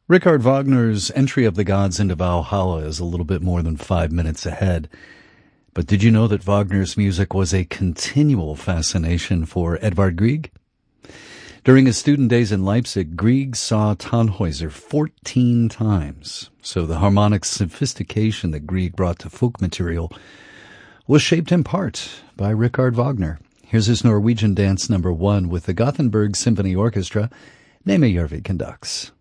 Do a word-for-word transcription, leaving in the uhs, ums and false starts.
Richard Wagner's entry of the gods into Valhalla is a little bit more than five minutes ahead. But did you know that Wagner's music was a continual fascination for Edvard Grieg? During his student days in Leipzig, Grieg saw Tannhäuser fourteen times, so the harmonic sophistication that Grieg brought to folk material was shaped in part by Richard Wagner. Here's his Norwegian dance number one with the Gothenburg Symphony Orchestra. Neme Järvi conducts.